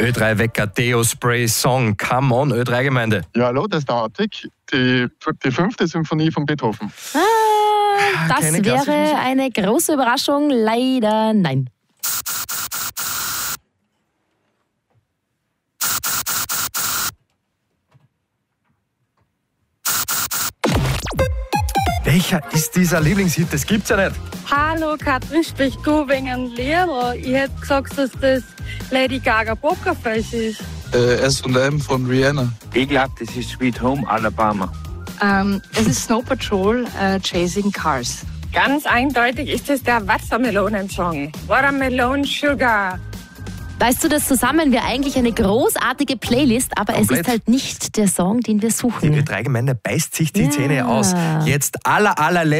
Ö3 Wecker Deo Spray Song. Come on, Ö3 Gemeinde. Ja, hallo, das ist der Hartwig. Die 5. Symphonie von Beethoven. Das Keine klassische wäre Musik? eine große Überraschung. Leider nein. Welcher ist dieser Lieblingshit? Das gibt's ja nicht. Hallo, Katrin spricht du wegen einem Lehrer. Ich hätte gesagt, dass das Lady Gaga Pokerface ist. S&M von Rihanna. Ich glaube, das ist Sweet Home Alabama. Es ist Snow Patrol, Chasing Cars. Ganz eindeutig ist es der Wassermelonen-Song. Watermelon Sugar. Weißt du, das zusammen wäre eigentlich eine großartige Playlist, aber es Komplett. ist halt nicht der Song, den wir Die suchen. Ö3 Gemeinde beißt sich die Zähne aus. Jetzt allerletzter